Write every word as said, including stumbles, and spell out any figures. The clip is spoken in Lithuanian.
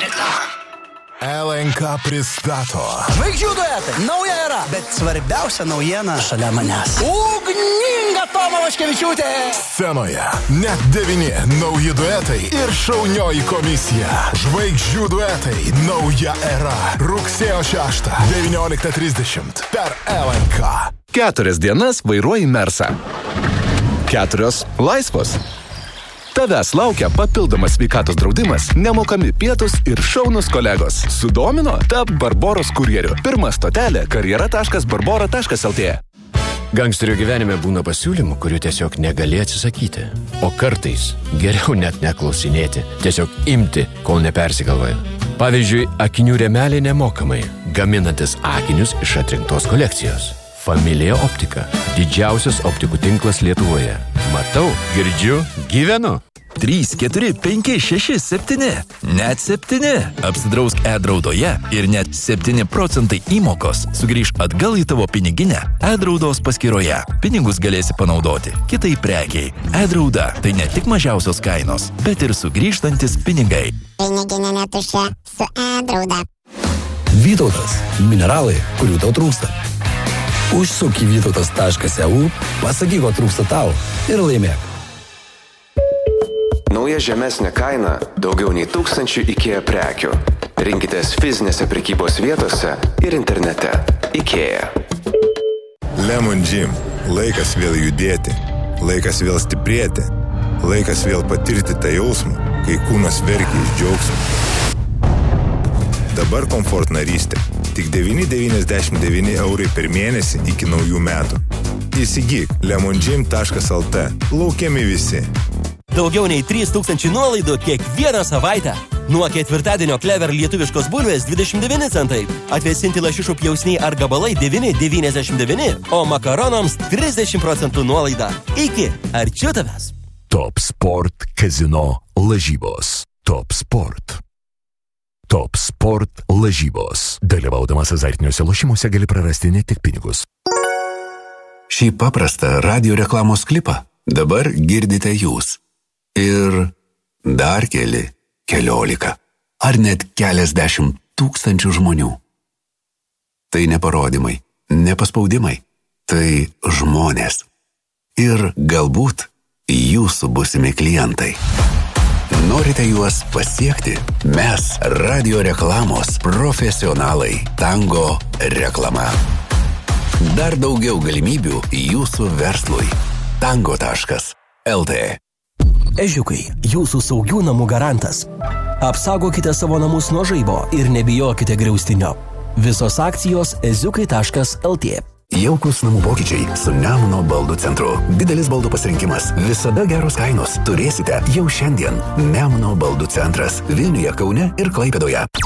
Reklama. L N K pristato Žvaigždžių duetai, nauja era, bet svarbiausia naujiena šalia manęs. Ugninga Toma Vaškevičiūtė. Scenoje net devyni nauji duetai ir šaunioji komisija. Žvaigždžių duetai, nauja era. Rugsėjo šeštą, devynioliktą trisdešimt per L N K. Keturias dienas vairuoji Mersą. Keturios laisvos. Tavęs laukia papildomas sveikatos draudimas, nemokami pietus ir šaunus kolegos. Sudomino? Tap Barboros kurjeriu. Pirma stotelė karjera taškas barbora taškas lt. Gangsterių gyvenime būna pasiūlymų, kurių tiesiog negali atsisakyti. O kartais geriau net neklausinėti, tiesiog imti, kol nepersigalvoja. Pavyzdžiui, akinių rėmeliai nemokamai, gaminantis akinius iš atrinktos kolekcijos. Familija Optika. Didžiausias optikų tinklas Lietuvoje. Matau, girdžiu, gyvenu. trys, keturi, penki, šeši, septyni. Net septyni. Apsidrausk e-draudoje ir net septyni procentai įmokos sugrįž atgal į tavo piniginę e-draudos paskyroje. Pinigus galėsi panaudoti kitai prekiai. E-drauda tai ne tik mažiausios kainos, bet ir sugrįžtantis pinigai. Piniginė netuščia su e-drauda. Vytautas. Mineralai, kurių tau trūksta. Užsuk į vytautas taškas e u, pasakyk, ko trūksta tau ir laimėk. Nauja žemesnė kaina daugiau nei tūkstančių IKEA prekių. Rinkitės fizinėse prekybos vietose ir internete. IKEA. Lemon Gym. Laikas vėl judėti. Laikas vėl stiprėti. Laikas vėl patirti tą jausmą, kai kūnas verkia iš džiaugsmo. Dabar komfort narystė. Tik devyni devyniasdešimt devyni eurai per mėnesį iki naujų metų. Įsigyk lemon gym taškas lt. Laukiami visi. Daugiau nei trys tūkstančiai nuolaidų kiekvieną savaitę. Nuo ketvirtadienio Clever lietuviškos bulvės dvidešimt devyni centai. Atvėsinti lašišų pjausniai ar gabalai devyni devyniasdešimt devyni, o makaronams trisdešimt procentų nuolaida. Iki arčiau tavęs. Top Sport Kazino lažybos. Top Sport. Top Sport lažybos. Dalyvaudamas azartiniuose lošimuose gali prarasti ne tik pinigus. Šį paprastą radio reklamos klipą dabar girdite jūs. Ir dar keli, keliolika, ar net keliasdešimt tūkstančių žmonių. Tai ne parodymai, ne paspaudimai, tai žmonės. Ir galbūt jūsų būsimi klientai. Norite juos pasiekti? Mes, radio reklamos profesionalai, Tango reklama. Dar daugiau galimybių jūsų verslui. tango taškas lt. Ežiukai, jūsų saugių namų garantas. Apsaugokite savo namus nuo žaibo ir nebijokite griaustinio. Visos akcijos eziukai taškas lt. Jaukus namų pokyčiai su Nemuno baldų centru. Didelis baldų pasirinkimas, visada geros kainos. Turėsite jau šiandien. Nemuno baldų centras Vilniuje, Kaune ir Klaipėdoje.